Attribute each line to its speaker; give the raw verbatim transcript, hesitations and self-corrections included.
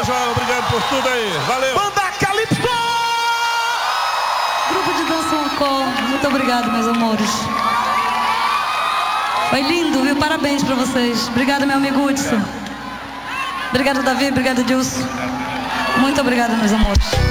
Speaker 1: Joel, obrigado por tudo aí. Valeu.
Speaker 2: Banda Calypso!
Speaker 3: Grupo de dança Ucó, muito obrigado, meus amores. Foi lindo, viu? Parabéns pra vocês. Obrigada, meu amigo Hudson. Obrigado, Davi. Obrigado, Dilson. Muito obrigada, meus amores.